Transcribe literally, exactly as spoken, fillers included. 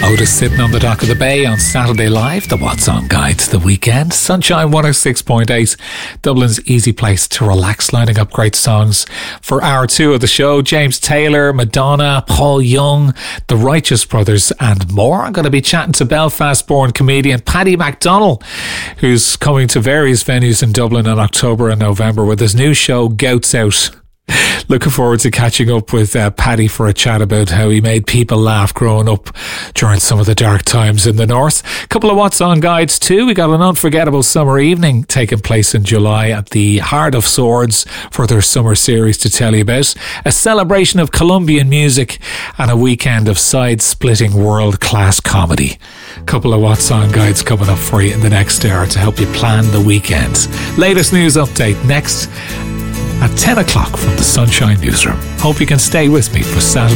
Otis sitting on the dock of the bay on Saturday Live, the What's On guide to the weekend. Sunshine one oh six point eight, Dublin's easy place to relax, lining up great songs for hour two of the show. James Taylor, Madonna, Paul Young, the Righteous Brothers and more. I'm going to be chatting to Belfast-born comedian Paddy McDonnell, who's coming to various venues in Dublin in October and November with his new show Goats Out. Looking forward to catching up with uh, Paddy for a chat about how he made people laugh growing up during some of the dark times in the north. A couple of What's On guides too. We got an unforgettable summer evening taking place in July at the Heart of Swords for their summer series to tell you about. A celebration of Colombian music and a weekend of side-splitting world-class comedy. A couple of What's On guides coming up for you in the next hour to help you plan the weekend. Latest news update next at ten o'clock from the Sunshine Newsroom. Hope you can stay with me for Saturday.